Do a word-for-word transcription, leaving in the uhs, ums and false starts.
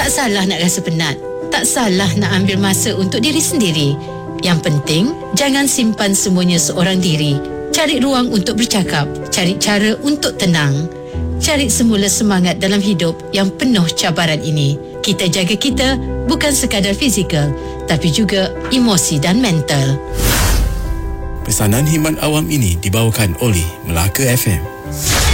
Tak salah nak rasa penat. Tak salah nak ambil masa untuk diri sendiri. Yang penting, jangan simpan semuanya seorang diri. Cari ruang untuk bercakap. Cari cara untuk tenang. Cari semula semangat dalam hidup yang penuh cabaran ini. Kita jaga kita bukan sekadar fizikal, tapi juga emosi dan mental. Pesanan himan awam ini dibawakan oleh Melaka F M.